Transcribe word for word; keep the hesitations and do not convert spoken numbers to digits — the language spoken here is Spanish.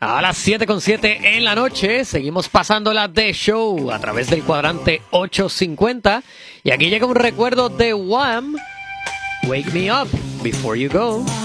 A las siete con siete en la noche, seguimos pasándola de show a través del cuadrante ochocientos cincuenta. Y aquí llega un recuerdo de Wham! Wake Me Up Before You Go.